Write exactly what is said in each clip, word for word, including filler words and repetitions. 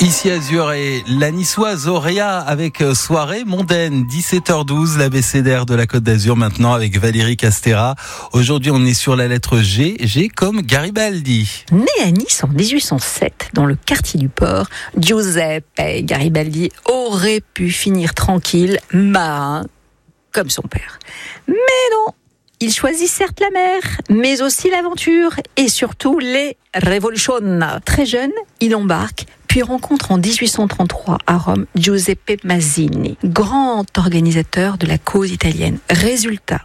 Ici Azur et la niçoise Auréa avec soirée mondaine, dix-sept heures douze, l'abécédaire de la Côte d'Azur maintenant avec Valérie Castera. Aujourd'hui on est sur la lettre G, G comme Garibaldi. Né à Nice en dix-huit cent sept, dans le quartier du port, Giuseppe Garibaldi aurait pu finir tranquille, marin, comme son père. Mais non, il choisit certes la mer, mais aussi l'aventure et surtout les révolutions. Très jeune, il embarque puis rencontre en dix-huit cent trente-trois à Rome Giuseppe Mazzini, grand organisateur de la cause italienne. Résultat,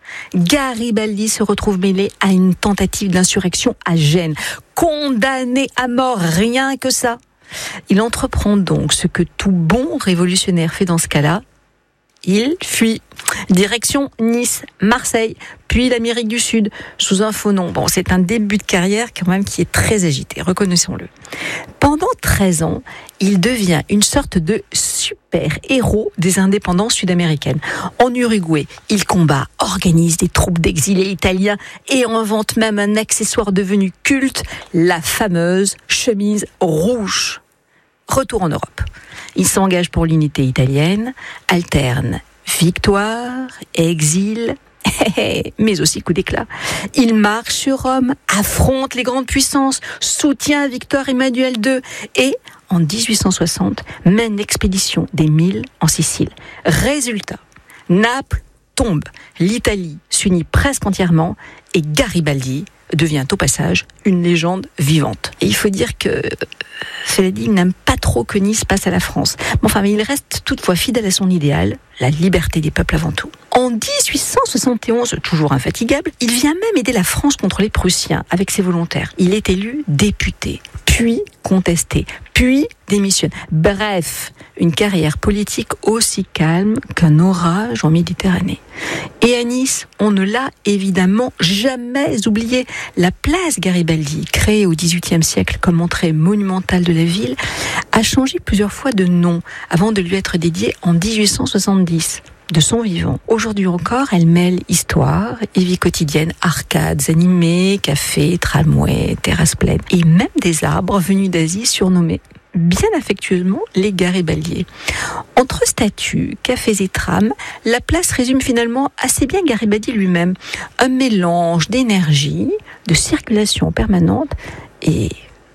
Garibaldi se retrouve mêlé à une tentative d'insurrection à Gênes, condamné à mort, rien que ça. Il entreprend donc ce que tout bon révolutionnaire fait dans ce cas-là, il fuit. Direction Nice, Marseille, puis l'Amérique du Sud, sous un faux nom. Bon, c'est un début de carrière quand même qui est très agité, reconnaissons-le. Pendant treize ans, il devient une sorte de super-héros des indépendances sud-américaines. En Uruguay, il combat, organise des troupes d'exilés italiens et invente même un accessoire devenu culte, la fameuse chemise rouge. Retour en Europe. Il s'engage pour l'unité italienne, alterne victoire, exil, mais aussi coup d'éclat. Il marche sur Rome, affronte les grandes puissances, soutient Victor Emmanuel deux et, en dix-huit cent soixante, mène l'expédition des Mille en Sicile. Résultat, Naples tombe, l'Italie s'unit presque entièrement et Garibaldi devient au passage une légende vivante. Et il faut dire que, cela dit, il n'aime pas trop que Nice passe à la France. Mais enfin, mais il reste toutefois fidèle à son idéal, la liberté des peuples avant tout. En dix-huit cent soixante et onze, toujours infatigable, il vient même aider la France contre les Prussiens avec ses volontaires. Il est élu député, puis contesté, puis démissionne. Bref, une carrière politique aussi calme qu'un orage en Méditerranée. Et à Nice, on ne l'a évidemment jamais oublié. La place Garibaldi, créée au dix-huitième siècle comme entrée monumentale de la ville, a changé plusieurs fois de nom avant de lui être dédiée en dix-huit cent soixante-dix. De son vivant. Aujourd'hui encore, elle mêle histoire et vie quotidienne, arcades animées, cafés, tramways, terrasses pleines et même des arbres venus d'Asie surnommés bien affectueusement les Garibaldiers. Entre statues, cafés et trams, la place résume finalement assez bien Garibaldi lui-même. Un mélange d'énergie, de circulation permanente et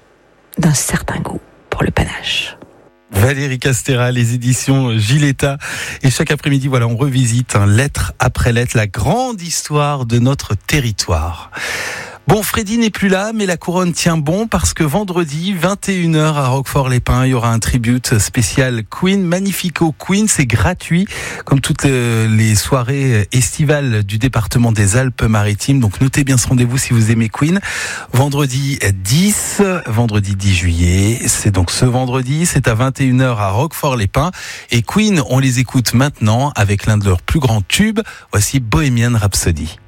d'un certain goût pour le panache. Valérie Castera, les éditions Giletta. Et chaque après-midi, voilà, on revisite, hein, lettre après lettre, la grande histoire de notre territoire. Bon, Freddy n'est plus là, mais la couronne tient bon parce que vendredi, vingt et une heures à Roquefort-les-Pins, il y aura un tribute spécial Queen, Magnifico Queen. C'est gratuit, comme toutes les soirées estivales du département des Alpes-Maritimes. Donc, notez bien ce rendez-vous si vous aimez Queen. Vendredi dix, vendredi dix juillet. C'est donc ce vendredi, c'est à vingt et une heures à Roquefort-les-Pins. Et Queen, on les écoute maintenant avec l'un de leurs plus grands tubes. Voici Bohemian Rhapsody.